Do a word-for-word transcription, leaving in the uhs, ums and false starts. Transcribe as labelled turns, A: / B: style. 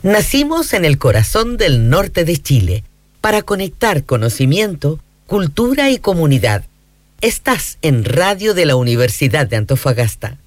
A: Nacimos en el corazón del norte de Chile para conectar conocimiento, cultura y comunidad. Estás en Radio de la Universidad de Antofagasta.